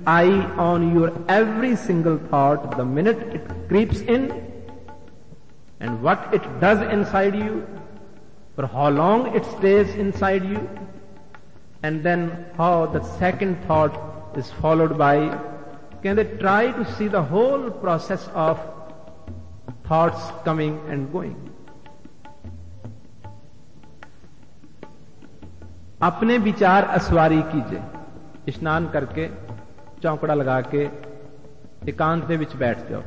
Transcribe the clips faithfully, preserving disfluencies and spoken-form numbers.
eye on your every single thought the minute it creeps in, and what it does inside you, for how long it stays inside you, and then how the second thought is followed by. Can they try to see the whole process of thoughts coming and going? अपने विचार असवारी कीजिए। स्नान करके चौंकड़ा लगा के एकांत ਦੇ ਵਿੱਚ ਬੈਠ ਜਾਓ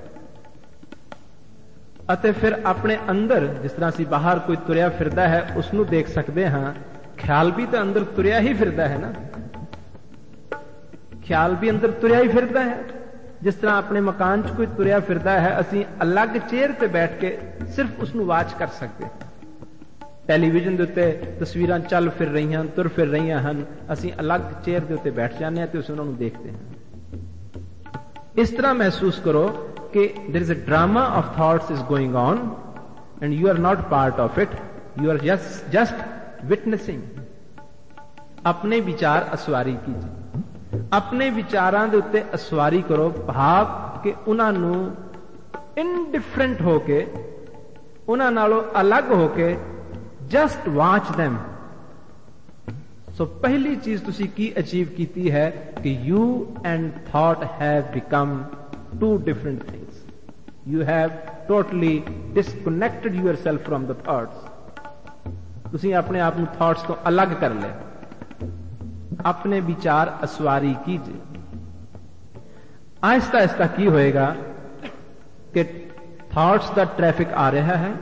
ਅਤੇ ਫਿਰ ਆਪਣੇ ਅੰਦਰ ਜਿਸ ਤਰ੍ਹਾਂ ਅਸੀਂ ਬਾਹਰ ਕੋਈ ਤੁਰਿਆ ਫਿਰਦਾ ਹੈ ਉਸ ਨੂੰ ਦੇਖ ਸਕਦੇ ਹਾਂ। ਖਿਆਲ ਵੀ ਤਾਂ ਅੰਦਰ ਤੁਰਿਆ ਹੀ ਫਿਰਦਾ ਹੈ ਨਾ, ਖਿਆਲ ਵੀ ਅੰਦਰ ਤੁਰਿਆ ਹੀ ਫਿਰਦਾ ਹੈ। ਜਿਸ ਤਰ੍ਹਾਂ ਆਪਣੇ ਮਕਾਨ 'ਚ ਕੋਈ ਤੁਰਿਆ ਫਿਰਦਾ ਹੈ, ਅਸੀਂ ਅਲੱਗ ਚੇਅਰ ਤੇ ਬੈਠ ਕੇ ਸਿਰਫ ਉਸ ਨੂੰ ਵਾਚ ਕਰ ਸਕਦੇ ਹਾਂ। ਟੈਲੀਵਿਜ਼ਨ ਦੇ ਉੱਤੇ ਤਸਵੀਰਾਂ ਚੱਲ ਫਿਰ ਰਹੀਆਂ, ਤੁਰ ਫਿਰ ਰਹੀਆਂ ਹਨ, ਅਸੀਂ ਅਲੱਗ ਚੇਅਰ ਦੇ ਉੱਤੇ ਬੈਠ ਜਾਂਦੇ ਹਾਂ ਤੇ ਉਸ ਉਹਨਾਂ ਨੂੰ ਦੇਖਦੇ ਹਾਂ। ਇਸ ਤਰ੍ਹਾਂ ਮਹਿਸੂਸ ਕਰੋ ਕਿ there is a drama of thoughts is going on and you are not part of it, you are just just witnessing। ਆਪਣੇ ਵਿਚਾਰ ਅਸਵਾਰੀ ਕੀजिए, ਆਪਣੇ ਵਿਚਾਰਾਂ ਦੇ ਉੱਤੇ ਅਸਵਾਰੀ ਕਰੋ, ਭਾਵ ਕਿ ਉਹਨਾਂ ਨੂੰ ਇਨਡਿਫਰੈਂਟ ਹੋ ਕੇ, ਉਹਨਾਂ ਨਾਲੋਂ ਅਲੱਗ ਹੋ ਕੇ just watch them। so ਪਹਿਲੀ ਚੀਜ਼ ਤੁਸੀਂ ਕੀ ਅਚੀਵ ਕੀਤੀ ਹੈ ਕਿ you and thought have become two different things। you have totally disconnected yourself from the thoughts। ਤੁਸੀਂ ਆਪਣੇ ਆਪ ਨੂੰ thoughts ਤੋਂ ਅਲੱਗ ਕਰ ਲਿਆ। ਆਪਣੇ ਵਿਚਾਰ ਅਸਵਾਰੀ ਕੀजिए। ਆਹਿਸਤਾ ਆਹਿਸਤਾ ਕੀ ਹੋਏਗਾ ਕਿ thoughts ਦਾ ਟ੍ਰੈਫਿਕ ਆ ਰਿਹਾ ਹੈ,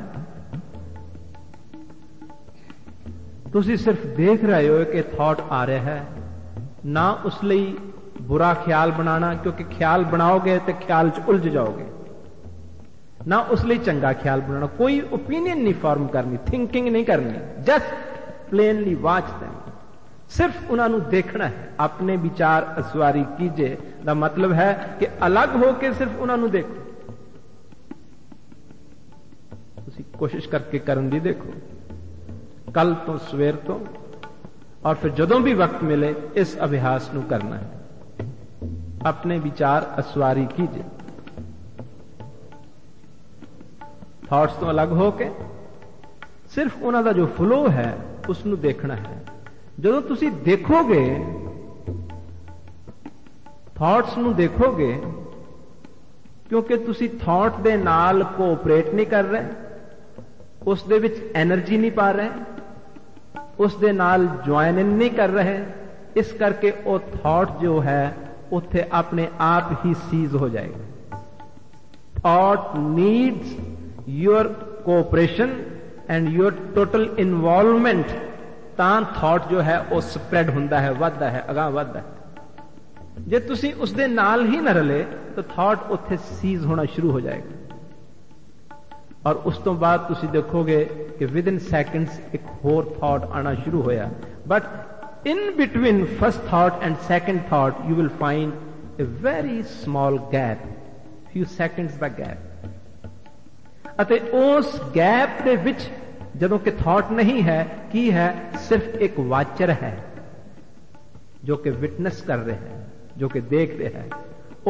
ਤੁਸੀਂ ਸਿਰਫ ਦੇਖ ਰਹੇ ਹੋ ਕਿ ਥਾਟ ਆ ਰਿਹਾ ਹੈ। ਨਾ ਉਸ ਲਈ ਬੁਰਾ ਖਿਆਲ ਬਣਾਣਾ, ਕਿਉਂਕਿ ਖਿਆਲ ਬਣਾਓਗੇ ਤੇ ਖਿਆਲ 'ਚ ਉਲਝ ਜਾਓਗੇ। ਨਾ ਉਸ ਲਈ ਚੰਗਾ ਖਿਆਲ ਬਣਾਣਾ, ਕੋਈ ਓਪੀਨੀਅਨ ਨਹੀਂ ਫਾਰਮ ਕਰਨੀ, ਥਿੰਕਿੰਗ ਨਹੀਂ ਕਰਨੀ, ਜਸਟ ਪਲੇਨਲੀ ਵਾਚ them। ਸਿਰਫ ਉਹਨਾਂ ਨੂੰ ਦੇਖਣਾ ਹੈ। ਆਪਣੇ ਵਿਚਾਰ ਅਸਵਾਰੀ ਕੀजिए ਦਾ ਮਤਲਬ ਹੈ ਕਿ ਅਲੱਗ ਹੋ ਕੇ ਸਿਰਫ ਉਹਨਾਂ ਨੂੰ ਦੇਖੋ। ਤੁਸੀਂ ਕੋਸ਼ਿਸ਼ ਕਰਕੇ ਕਰਨ ਦੀ ਦੇਖੋ, ਕੱਲ ਤੋਂ, ਸਵੇਰ ਤੋਂ, ਔਰ ਫਿਰ ਜਦੋਂ ਵੀ ਵਕਤ ਮਿਲੇ ਇਸ ਅਭਿਆਸ ਨੂੰ ਕਰਨਾ ਹੈ। ਆਪਣੇ ਵਿਚਾਰ ਅਸਵਾਰੀ ਕੀजिए। ਥਾਟਸ ਤੋਂ ਅਲੱਗ ਹੋ ਕੇ ਸਿਰਫ ਉਹਨਾਂ ਦਾ ਜੋ ਫਲੋ ਹੈ ਉਸ ਨੂੰ ਦੇਖਣਾ ਹੈ। ਜਦੋਂ ਤੁਸੀਂ ਦੇਖੋਗੇ, ਥਾਟਸ ਨੂੰ ਦੇਖੋਗੇ, ਕਿਉਂਕਿ ਤੁਸੀਂ ਥਾਟ ਦੇ ਨਾਲ ਕੋਆਪਰੇਟ ਨਹੀਂ ਕਰ ਰਹੇ, ਉਸ ਦੇ ਵਿੱਚ એનર્ਜੀ ਨਹੀਂ ਪਾ ਰਹੇ, ਉਸ ਦੇ ਨਾਲ ਜੁਆਇਨ ਇਨ ਨਹੀਂ ਕਰ ਰਹੇ, ਇਸ ਕਰਕੇ ਉਹ ਥਾਟ ਜੋ ਹੈ ਉੱਥੇ ਆਪਣੇ ਆਪ ਹੀ ਸੀਜ਼ ਹੋ ਜਾਏਗਾ। Thought needs your cooperation and your total involvement, ਤਾਂ ਥਾਟ ਜੋ ਹੈ ਉਹ ਸਪਰੈਡ ਹੁੰਦਾ ਹੈ, ਵੱਧਦਾ ਹੈ, ਅਗਾਂਹ ਵੱਧਦਾ ਹੈ। ਜੇ ਤੁਸੀਂ ਉਸ ਦੇ ਨਾਲ ਹੀ ਨਾ ਰਲੇ ਤਾਂ ਥਾਟ ਉੱਥੇ ਸੀਜ਼ ਹੋਣਾ ਸ਼ੁਰੂ ਹੋ ਜਾਏਗਾ। ਔਰ ਉਸ ਤੋਂ ਬਾਅਦ ਤੁਸੀਂ ਦੇਖੋਗੇ ਕਿ ਵਿਦ ਇਨ ਸੈਕਿੰਡਸ ਇੱਕ ਹੋਰ ਥਾਟ ਆਣਾ ਸ਼ੁਰੂ ਹੋਇਆ। But in between first thought and second thought you will find a very small gap, ਫਿਊ seconds the gap. ਅਤੇ ਉਸ ਗੈਪ ਦੇ ਵਿੱਚ ਜਦੋਂ ਕਿ ਥਾਟ ਨਹੀਂ ਹੈ, ਕੀ ਹੈ? ਸਿਰਫ ਇੱਕ ਵਾਚਰ ਹੈ ਜੋ ਕਿ ਵਿਟਨੈਸ ਕਰ ਰਿਹਾ ਹੈ, ਜੋ ਕਿ ਦੇਖ ਰਿਹਾ ਹੈ।